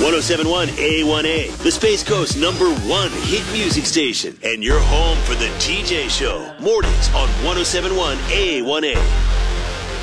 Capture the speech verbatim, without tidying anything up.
oh seven point one A one A, the Space Coast number one hit music station, and your home for the T J Show. Mornings on one oh seven point one A one A.